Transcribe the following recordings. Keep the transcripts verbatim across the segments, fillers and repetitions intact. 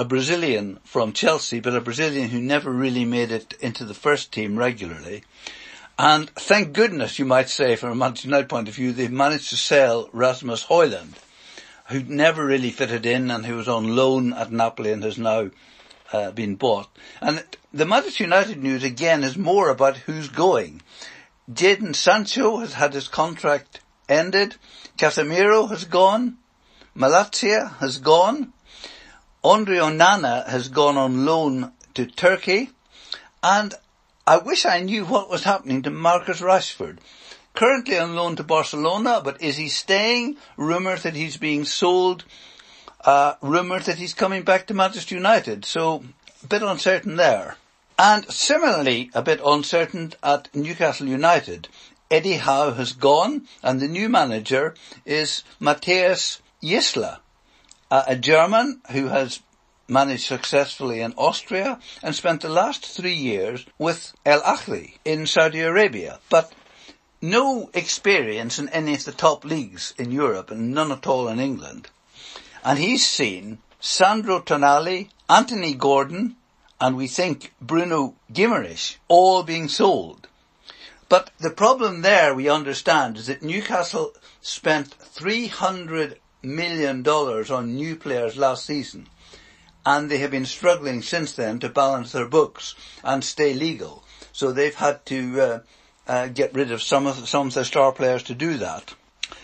a Brazilian from Chelsea, but a Brazilian who never really made it into the first team regularly. And thank goodness, you might say, from a Manchester United point of view, they've managed to sell Rasmus Højlund, who never really fitted in and who was on loan at Napoli and has now uh, been bought. And the Manchester United news, again, is more about who's going. Jadon Sancho has had his contract ended. Casemiro has gone. Malatsia has gone. Andre Onana has gone on loan to Turkey. And I wish I knew what was happening to Marcus Rashford. Currently on loan to Barcelona, but is he staying? Rumours that he's being sold. Uh, rumours that he's coming back to Manchester United. So, a bit uncertain there. And similarly, a bit uncertain at Newcastle United. Eddie Howe has gone, and the new manager is Matthias Gisela, uh, a German who has managed successfully in Austria and spent the last three years with Al Ahly in Saudi Arabia. But no experience in any of the top leagues in Europe and none at all in England. And he's seen Sandro Tonali, Anthony Gordon, and we think Bruno Guimaraes all being sold. But the problem there, we understand, is that Newcastle spent three hundred million dollars on new players last season, and they have been struggling since then to balance their books and stay legal. So they've had to uh, uh, get rid of some of, some of their star players to do that.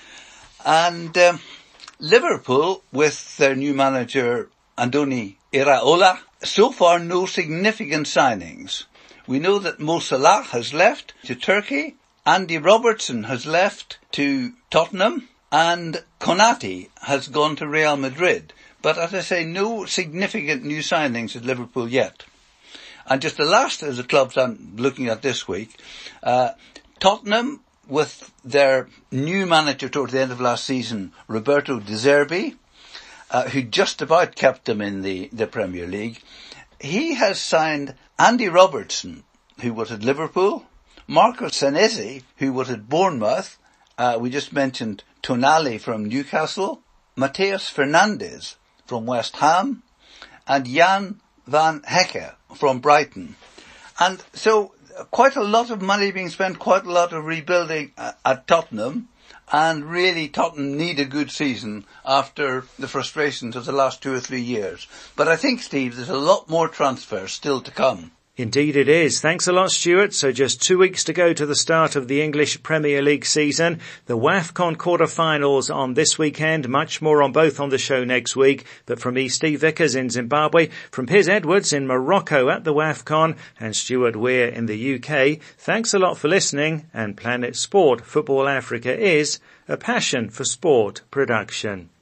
And um, Liverpool, with their new manager, Andoni Iraola, so far no significant signings. We know that Mo Salah has left to Turkey, Andy Robertson has left to Tottenham, and Konate has gone to Real Madrid. But as I say, no significant new signings at Liverpool yet. And just the last of the clubs I'm looking at this week, uh, Tottenham, with their new manager towards the end of last season, Roberto De Zerbi, uh, who just about kept them in the, the Premier League. He has signed Andy Robertson, who was at Liverpool, Marco Senesi, who was at Bournemouth, uh, we just mentioned Tonali from Newcastle, Mateus Fernandes from West Ham, and Jan van Hecke from Brighton. And so quite a lot of money being spent, quite a lot of rebuilding at Tottenham, and really Tottenham need a good season after the frustrations of the last two or three years. But I think, Steve, there's a lot more transfers still to come. Indeed it is. Thanks a lot, Stuart. So just two weeks to go to the start of the English Premier League season. The WAFCON quarter-finals on this weekend. Much more on both on the show next week. But from me, Steve Vickers in Zimbabwe, from Piers Edwards in Morocco at the WAFCON, and Stuart Weir in the U K, thanks a lot for listening. And Planet Sport Football Africa is a passion for sport production.